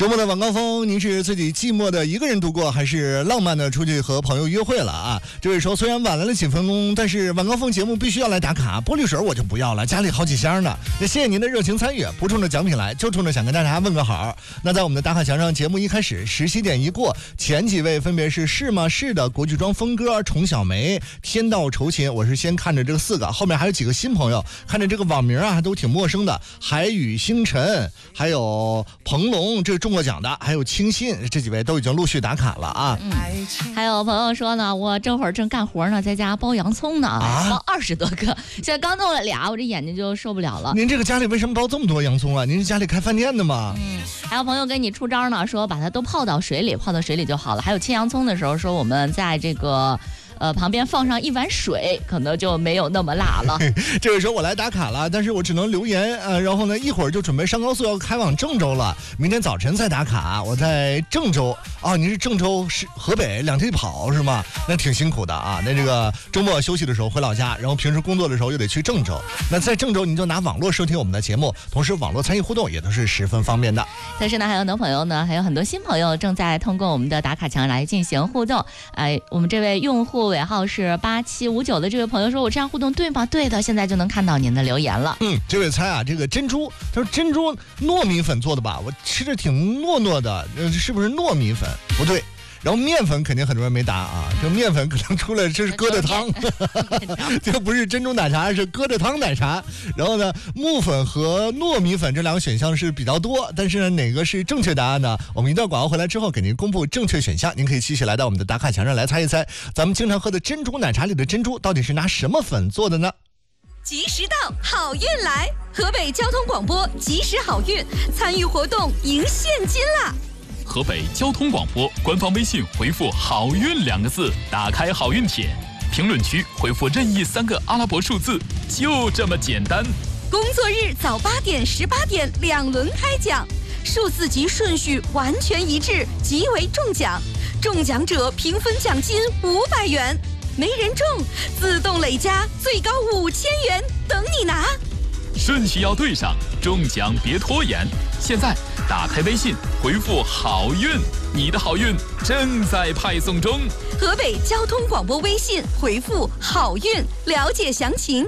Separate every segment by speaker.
Speaker 1: 周末的晚高峰，您是自己寂寞的一个人度过，还是浪漫的出去和朋友约会了啊？这位说，虽然晚来了几分钟，但是晚高峰节目必须要来打卡，玻璃水我就不要了，家里好几箱呢。也谢谢您的热情参与，不冲着奖品来，就冲着想跟大家问个好。那在我们的打卡墙上，节目一开始17点一过，前几位分别是是吗是的、国剧庄峰哥、虫小梅、天道酬勤。我是先看着这个4个，后面还有几个新朋友，看着这个网名啊还都挺陌生的，海宇星辰，还有彭龙，这是中过奖的，还有清信，这几位都已经陆续打卡了啊。
Speaker 2: 还有朋友说呢，我这会儿正干活呢，在家剥洋葱呢，剥20多个，现在刚弄了俩，我这眼睛就受不了了。
Speaker 1: 您这个家里为什么剥这么多洋葱啊？您是家里开饭店的吗？
Speaker 2: 还有朋友给你出招呢，说把它都泡到水里就好了。还有切洋葱的时候说，我们在这个旁边放上一碗水，可能就没有那么辣了。
Speaker 1: 这位说我来打卡了，但是我只能留言然后呢一会儿就准备上高速要开往郑州了，明天早晨再打卡。我在郑州啊，您是郑州是河北2天跑是吗？那挺辛苦的啊。那这个周末休息的时候回老家，然后平时工作的时候又得去郑州。那在郑州您就拿网络收听我们的节目，同时网络参与互动也都是十分方便的。
Speaker 2: 但是呢，还有的朋友呢，还有很多新朋友正在通过我们的打卡墙来进行互动。我们这位用户尾号是8759的这位朋友说，我这样互动对吗？对的，现在就能看到您的留言了。
Speaker 1: 这位猜啊，这个珍珠，他说珍珠糯米粉做的吧，我吃着挺糯糯的，是不是糯米粉？不对。然后面粉肯定很多人没答啊，这面粉可能出来这是疙瘩汤，这不是珍珠奶茶，是疙瘩汤奶茶。然后呢，木粉和糯米粉这2个选项是比较多，但是呢，哪个是正确答案呢？我们一段广告回来之后给您公布正确选项，您可以继续来到我们的打卡墙上来猜一猜，咱们经常喝的珍珠奶茶里的珍珠到底是拿什么粉做的呢？
Speaker 3: 及时到，好运来！河北交通广播及时好运，参与活动赢现金啦！
Speaker 4: 河北交通广播官方微信回复好运2个字，打开好运帖，评论区回复任意3个阿拉伯数字，就这么简单。
Speaker 3: 工作日早8点、18点2轮开奖，数字及顺序完全一致，即为中奖。中奖者平分奖金500元，没人中自动累加最高5000元，等你拿。
Speaker 4: 顺序要对上，中奖别拖延。现在打开微信回复好运，你的好运正在派送中。
Speaker 3: 河北交通广播微信回复好运，了解详情。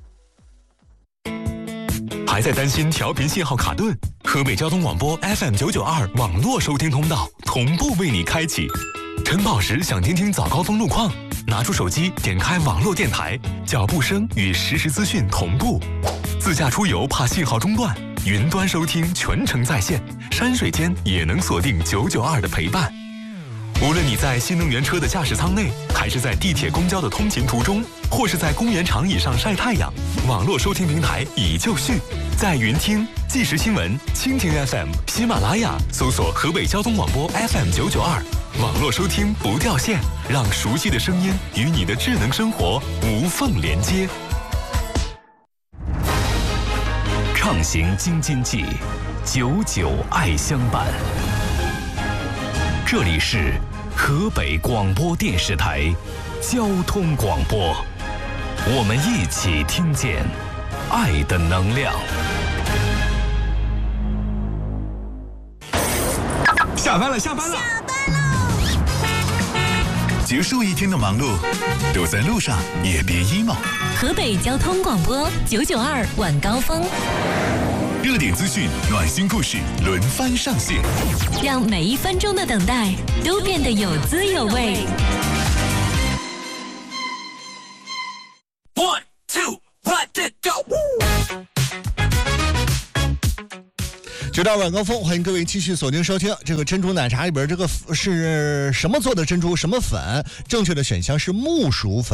Speaker 5: 还在担心调频信号卡顿？河北交通广播 FM992 网络收听通道同步为你开启。晨跑时想听听早高峰路况，拿出手机点开网络电台，脚步声与实时资讯同步。自驾出游怕信号中断，云端收听全程在线，山水间也能锁定992的陪伴。无论你在新能源车的驾驶舱内，还是在地铁公交的通勤途中，或是在公园长椅上晒太阳，网络收听平台已就绪。在云听、即时新闻、蜻蜓 FM、喜马拉雅搜索河北交通广播 FM992，网络收听不掉线，让熟悉的声音与你的智能生活无缝连接。畅行京津冀，久久爱相伴。这里是河北广播电视台交通广播，我们一起听见爱的能量。
Speaker 6: 下班了！结束一天的忙碌，都在路上也别 emo。
Speaker 7: 河北交通广播992晚高峰，
Speaker 6: 热点资讯、暖心故事轮番上线，
Speaker 7: 让每1分钟的等待都变得有滋有味。
Speaker 6: One, two, let it go！
Speaker 1: 9到晚高峰，欢迎各位继续锁定收听。这个珍珠奶茶里边这个是什么做的珍珠？什么粉？正确的选项是木薯粉。